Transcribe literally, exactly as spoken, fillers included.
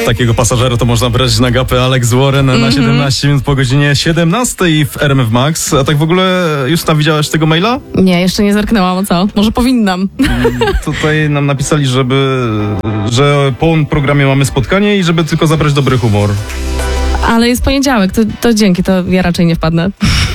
Takiego pasażera to można brać na gapę. Alex Warren mm-hmm. na siedemnaście minut po godzinie siedemnastej w R M F Max. A tak w ogóle, Justyna, widziałaś tego maila? Nie, jeszcze nie zerknęłam, o co? Może powinnam. Tutaj nam napisali, żeby, że po programie mamy spotkanie i żeby tylko zabrać dobry humor. Ale jest poniedziałek, to, to dzięki, to ja raczej nie wpadnę.